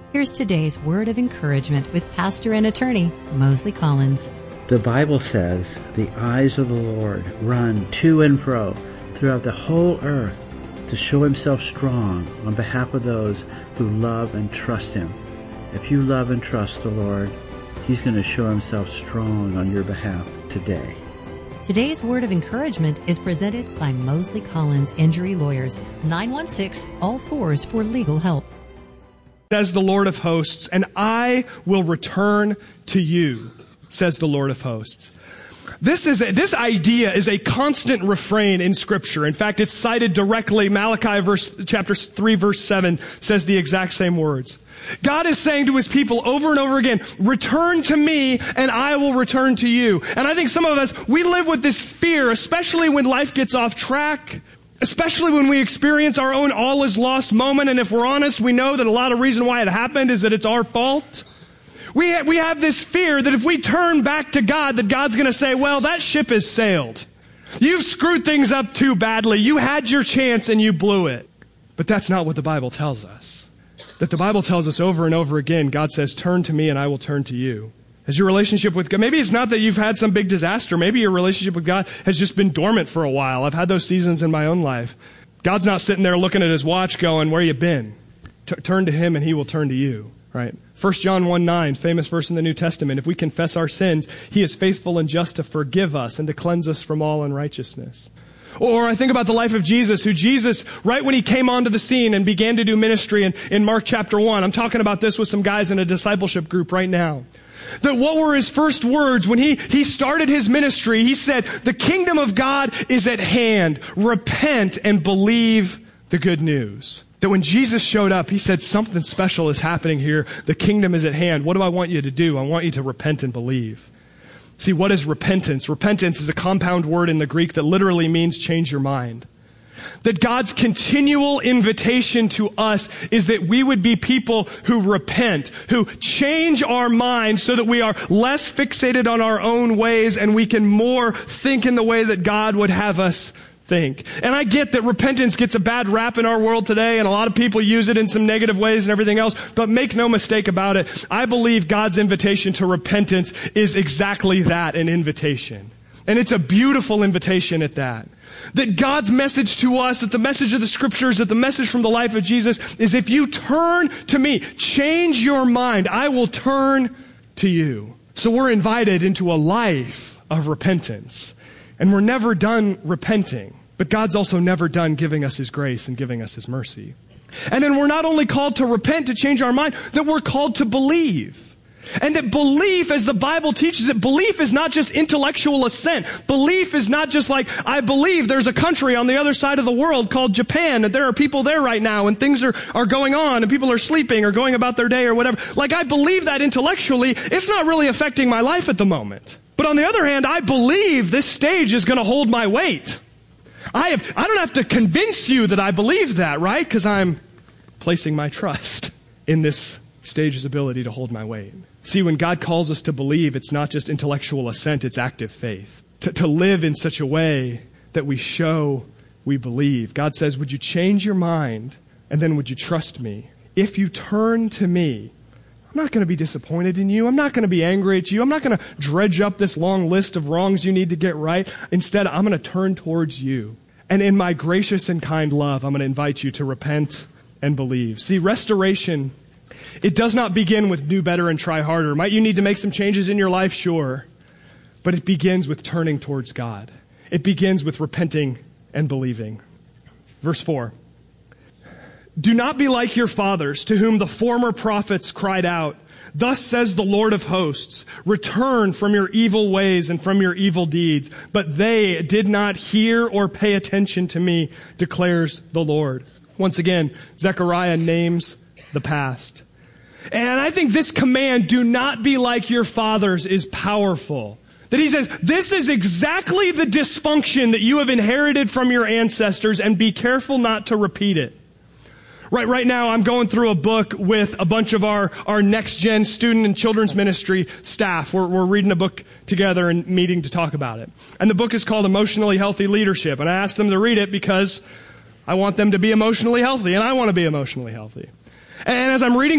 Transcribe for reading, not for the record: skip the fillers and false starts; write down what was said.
Here's today's word of encouragement with pastor and attorney Mosley Collins. The Bible says, the eyes of the Lord run to and fro throughout the whole earth to show himself strong on behalf of those who love and trust him. If you love and trust the Lord, he's going to show himself strong on your behalf today. Today's word of encouragement is presented by Mosley Collins Injury Lawyers, 916-ALL-4s for legal help. Says the Lord of hosts, and I will return to you, says the Lord of hosts. This idea is a constant refrain in Scripture. In fact, it's cited directly. Malachi chapter 3, verse 7 says the exact same words. God is saying to his people over and over again, return to me and I will return to you. And I think some of us, we live with this fear, especially when life gets off track, especially when we experience our own all is lost moment. And if we're honest, we know that a lot of reason why it happened is that it's our fault. We have this fear that if we turn back to God, that God's going to say, well, that ship has sailed. You've screwed things up too badly. You had your chance and you blew it. But that's not what the Bible tells us. That the Bible tells us over and over again, God says, turn to me and I will turn to you. Has your relationship with God, maybe it's not that you've had some big disaster. Maybe your relationship with God has just been dormant for a while. I've had those seasons in my own life. God's not sitting there looking at his watch going, where you been? Turn to him and he will turn to you, right? 1 John 1:9, famous verse in the New Testament. If we confess our sins, he is faithful and just to forgive us and to cleanse us from all unrighteousness. Or I think about the life of Jesus, who Jesus, right when he came onto the scene and began to do ministry in Mark chapter 1, I'm talking about this with some guys in a discipleship group right now. That what were his first words when he started his ministry? He said, the kingdom of God is at hand. Repent and believe the good news. That when Jesus showed up, he said, something special is happening here. The kingdom is at hand. What do I want you to do? I want you to repent and believe. See, what is repentance? Repentance is a compound word in the Greek that literally means change your mind. That God's continual invitation to us is that we would be people who repent, who change our minds so that we are less fixated on our own ways and we can more think in the way that God would have us think. And I get that repentance gets a bad rap in our world today, and a lot of people use it in some negative ways and everything else, but make no mistake about it. I believe God's invitation to repentance is exactly that, an invitation. And it's a beautiful invitation at that. That God's message to us, that the message of the Scriptures, that the message from the life of Jesus is if you turn to me, change your mind, I will turn to you. So we're invited into a life of repentance. And we're never done repenting. But God's also never done giving us his grace and giving us his mercy. And then we're not only called to repent, to change our mind, that we're called to believe. And that belief, as the Bible teaches it, belief is not just intellectual assent. Belief is not just like, I believe there's a country on the other side of the world called Japan, and there are people there right now, and things are going on, and people are sleeping or going about their day or whatever. Like, I believe that intellectually. It's not really affecting my life at the moment. But on the other hand, I believe this stage is going to hold my weight. I don't have to convince you that I believe that, right? Because I'm placing my trust in this stage's ability to hold my weight. See, when God calls us to believe, it's not just intellectual assent, it's active faith. To live in such a way that we show we believe. God says, would you change your mind, and then would you trust me? If you turn to me, I'm not going to be disappointed in you. I'm not going to be angry at you. I'm not going to dredge up this long list of wrongs you need to get right. Instead, I'm going to turn towards you. And in my gracious and kind love, I'm going to invite you to repent and believe. See, restoration, it does not begin with do better and try harder. Might you need to make some changes in your life? Sure. But it begins with turning towards God. It begins with repenting and believing. Verse 4. Do not be like your fathers, to whom the former prophets cried out, thus says the Lord of hosts, return from your evil ways and from your evil deeds. But they did not hear or pay attention to me, declares the Lord. Once again, Zechariah names the past. And I think this command, do not be like your fathers, is powerful. That he says, this is exactly the dysfunction that you have inherited from your ancestors, and be careful not to repeat it. Right now, I'm going through a book with a bunch of our next-gen student and children's ministry staff. We're reading a book together and meeting to talk about it. And the book is called Emotionally Healthy Leadership. And I asked them to read it because I want them to be emotionally healthy, and I want to be emotionally healthy. And as I'm reading